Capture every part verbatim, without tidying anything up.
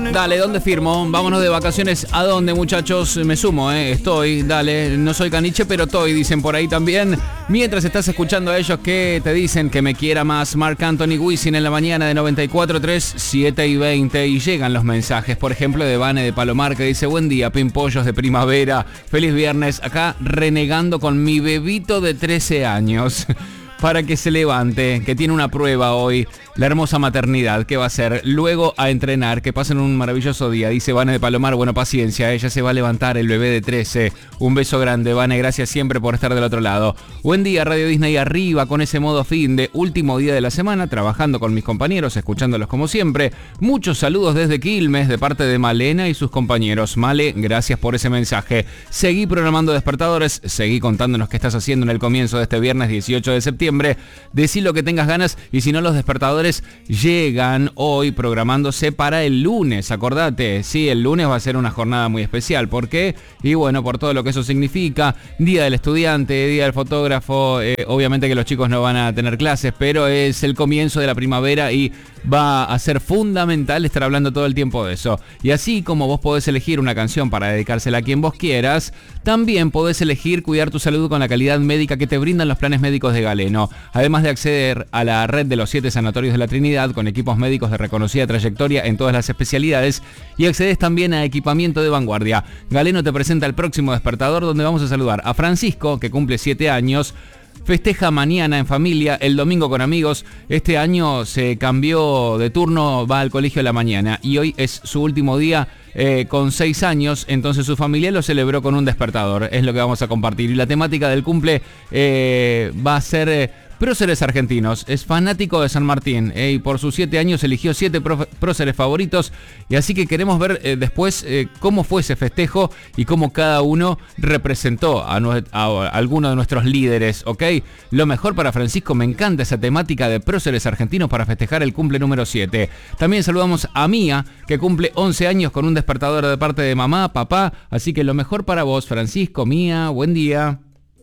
Dale, ¿dónde firmo? Vámonos de vacaciones. ¿A dónde, muchachos? Me sumo, ¿eh? Estoy, dale. No soy caniche, pero estoy, dicen por ahí también. Mientras estás escuchando a ellos que te dicen que me quiera más, Marc Anthony Wisin en la mañana de noventa y cuatro punto tres, siete y veinte. Y llegan los mensajes, por ejemplo, de Vane de Palomar, que dice: buen día, pimpollos de primavera. Feliz viernes. Acá renegando con mi bebito de trece años. Para que se levante, que tiene una prueba hoy, la hermosa maternidad, ¿qué va a hacer? Luego a entrenar, que pasen un maravilloso día, dice Vane de Palomar. Bueno, paciencia, ella se va a levantar, el bebé de trece. Un beso grande, Vane, gracias siempre por estar del otro lado. Buen día, Radio Disney arriba, con ese modo fin de último día de la semana, trabajando con mis compañeros, escuchándolos como siempre. Muchos saludos desde Quilmes, de parte de Malena y sus compañeros. Male, gracias por ese mensaje. Seguí programando despertadores, seguí contándonos qué estás haciendo en el comienzo de este viernes dieciocho de septiembre. Decí lo que tengas ganas y si no, los despertadores llegan hoy programándose para el lunes. Acordate, sí, el lunes va a ser una jornada muy especial. ¿Por qué? Y bueno, por todo lo que eso significa. Día del estudiante, día del fotógrafo. Eh, obviamente que los chicos no van a tener clases, pero es el comienzo de la primavera y va a ser fundamental estar hablando todo el tiempo de eso. Y así como vos podés elegir una canción para dedicársela a quien vos quieras, también podés elegir cuidar tu salud con la calidad médica que te brindan los planes médicos de Galeno. Además de acceder a la red de los siete sanatorios de la Trinidad con equipos médicos de reconocida trayectoria en todas las especialidades, y accedes también a equipamiento de vanguardia. Galeno te presenta el próximo despertador, donde vamos a saludar a Francisco, que cumple siete años. Festeja mañana en familia, el domingo con amigos. Este año se cambió de turno, va al colegio a la mañana y hoy es su último día eh, con seis años, entonces su familia lo celebró con un despertador, es lo que vamos a compartir. Y la temática del cumple eh, va a ser... Eh, próceres argentinos, es fanático de San Martín eh, y por sus siete años eligió siete próceres favoritos, y así que queremos ver eh, después eh, cómo fue ese festejo y cómo cada uno representó a, no, a, a alguno de nuestros líderes, ¿ok? Lo mejor para Francisco, me encanta esa temática de próceres argentinos para festejar el cumple número siete. También saludamos a Mía, que cumple once años con un despertador de parte de mamá, papá, así que lo mejor para vos, Francisco. Mía, buen día.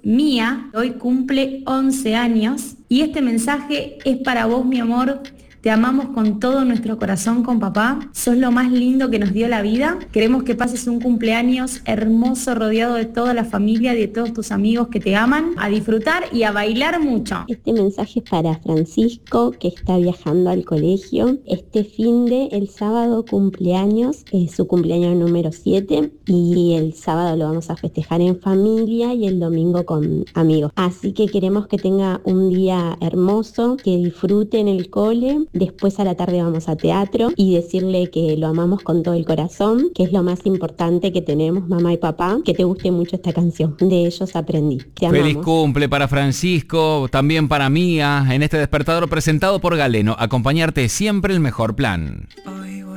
Mía hoy cumple once años y este mensaje es para vos, mi amor. Te amamos con todo nuestro corazón, con papá. Sos lo más lindo que nos dio la vida. Queremos que pases un cumpleaños hermoso, rodeado de toda la familia y de todos tus amigos que te aman. A disfrutar y a bailar mucho. Este mensaje es para Francisco, que está viajando al colegio. Este fin de, el sábado cumpleaños, es su cumpleaños número siete. Y el sábado lo vamos a festejar en familia y el domingo con amigos. Así que queremos que tenga un día hermoso, que disfrute en el cole. Después a la tarde vamos a teatro y decirle que lo amamos con todo el corazón, que es lo más importante que tenemos, mamá y papá, que te guste mucho esta canción. De ellos aprendí. Te amamos. Feliz cumple para Francisco, también para Mía, en este despertador presentado por Galeno. Acompañarte siempre el mejor plan. Hoy